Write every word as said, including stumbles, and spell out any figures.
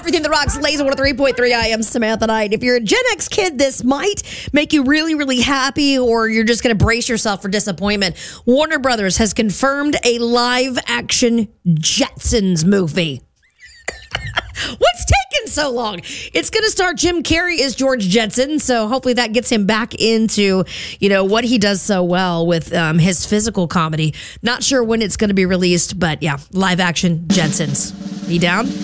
Everything that rocks, Laser one oh three point three. I am Samantha Knight. If you're a Gen X kid, this might make you really, really happy, or you're just going to brace yourself for disappointment. Warner Brothers has confirmed a live-action Jetsons movie. What's taking so long? It's going to star Jim Carrey as George Jetson, so hopefully that gets him back into, you know, what he does so well with um, his physical comedy. Not sure when it's going to be released, but yeah, live-action Jetsons. You down?